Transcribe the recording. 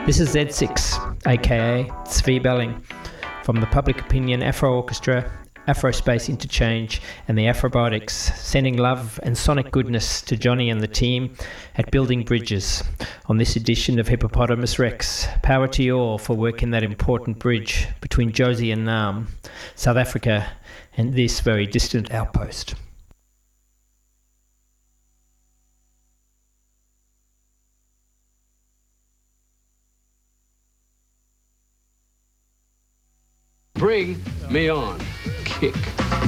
This is Z6, aka Zvi Belling, from the Public Opinion Afro Orchestra, Afrospace Interchange, and the Afrobotics, sending love and sonic goodness to Johnny and the team at Building Bridges on this edition of Hippopotamus Rex. Power to you all for working that important bridge between Josie and Naarm, South Africa, and this very distant outpost. Bring me on. Kick.